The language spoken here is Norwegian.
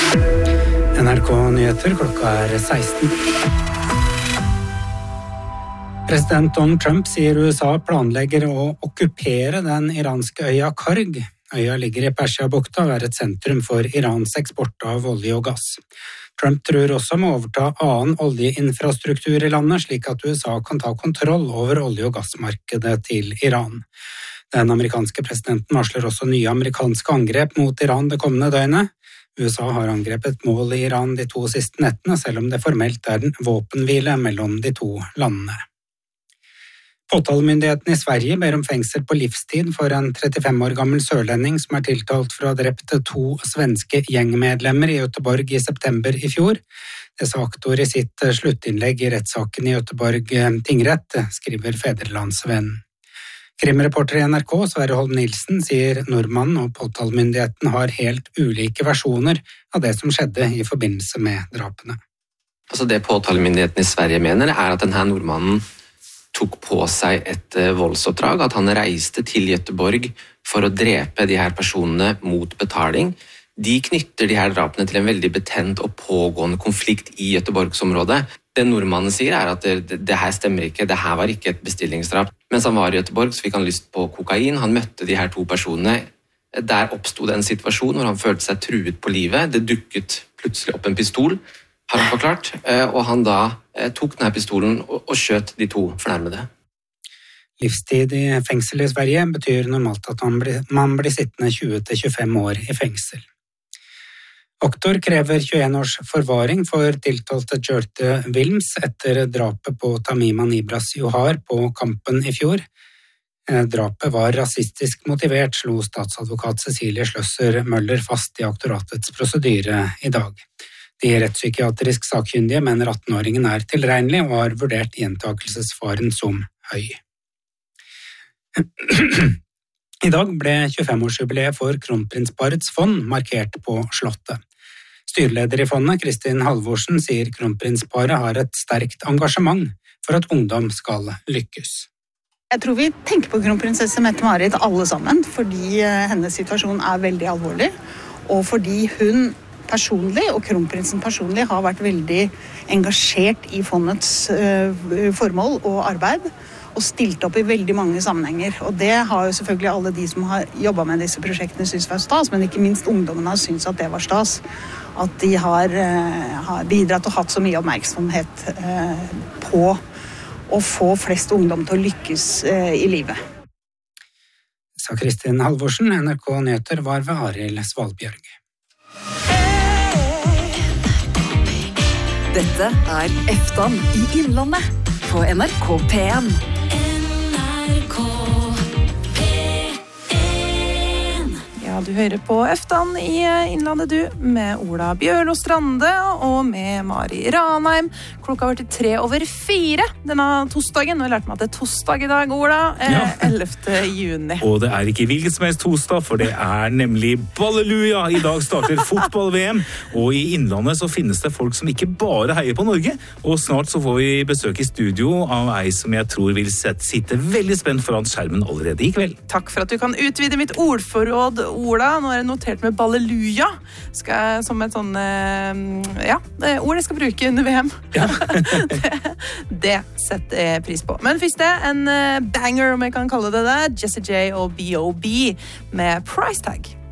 NRK Nyheter, klokka 16. President Donald Trump sier USA planlegger å okkupere den iranske øya Karg. Øya ligger i Persiabukta og er et sentrum for Irans eksport av olje og gass. Trump tror også om å overta annen oljeinfrastruktur i landet, slik at USA kan ta kontroll over olje- og gassmarkedet til Iran. Den amerikanske presidenten varsler også nye amerikanske angrep mot Iran det kommende døgnet. USA har angrepet mål i Iran de 2 siste nettene, selv om det formelt er en våpenhvile mellom de 2 landene. Påtalemyndigheten i Sverige ber om fengsel på livstid for en 35 år gammel sørlending som er tiltalt for å ha drept 2 svenske gjengmedlemmer i Göteborg i september i fjor. Det sa aktor i sitt sluttinnlegg i rettssaken i Göteborg tingrett, skriver Fædrelandsvennen. Krimreporter i NRK, Sverre Holm Nilsen, sier nordmannen og påtalemyndigheten har helt ulike versjoner av det som skjedde i forbindelse med drapene. Altså det påtalemyndigheten i Sverige mener er at denne nordmannen tok på seg et voldsoppdrag, at han reiste til Göteborg for å drepe de her personene mot betaling. De knytter de her drapene til en veldig betent og pågående konflikt i Göteborgsområdet. Det nordmannen sier er at det her stemmer ikke, det her var ikke et bestillingsdrap. Mens han var i Göteborg så fikk han lyst på kokain, han møtte de her 2 personene. Der oppstod en situasjon hvor han følte seg truet på livet, det dukket plutselig opp en pistol, har han forklart, og han da tok denne pistolen og skjøt de 2 fornærmede. Livstid i fengsel i Sverige betyr normalt at man blir sittende 20-25 år i fengsel. Aktor krever 21 års forvaring for tiltalte Gjørte Wilms etter drapet på Tamima Nibras Johar på Kampen i fjor. Drapet var rasistisk motivert, slo statsadvokat Cecilie Schløsser Møller fast i aktoratets prosedyre i dag. De rettspsykiatrisk sakkyndige mener 18-åringen er tilregnelig og har vurdert gjentakelsesfaren som høy. I dag ble 25-årsjubileet for kronprinsparets fond markert på Slottet. Styreleder i fondet, Kristin Halvorsen, sier kronprinsparet har et sterkt engasjement for at ungdom skal lykkes. Jeg tror vi tenker på kronprinsesse Mette-Marit alle sammen, fordi hennes situasjon er veldig alvorlig, og fordi hun personlig, og kronprinsen personlig, har vært veldig engasjert i fondets formål og arbeid, og stilt opp i veldig mange sammenhenger. Og det har jo selvfølgelig alle de som har jobbet med disse prosjektene synes var stas, men ikke minst ungdommene har syntes at det var stas. At de har bidratt og hatt så mye oppmerksomhet på å få flest ungdom til å lykkes i livet. Sa Kristin Halvorsen, NRK Nyheter var ved Arild Svalbjørg. Dette er Eftan i Innlandet på NRK P1. Ja, du hører på Eftan i Innlandet du, med Ola Bjørlo Strande og med Mari Ranheim. Klokka har vært 3:04 denne torsdagen, og jeg lærte meg at det er torsdag i dag, Ola, 11. juni. Og det er ikke hvilket som helst torsdag, for det er nemlig Balleluja. I dag starter fotball-VM, og i Innlandet så finnes det folk som ikke bare heier på Norge, og snart så får vi besøk i studio av ei som jeg tror vil sitte veldig spent foran skjermen allerede i kveld. Takk for at du kan utvide mitt ordforråd, Ola. Nå er det notert med Balleluja, som et sånn, ord jeg skal bruke under VM. Ja. det setter jeg pris på. Men først det, en banger, om jeg kan kalle det det, Jessie J og B.O.B. med Price Tag.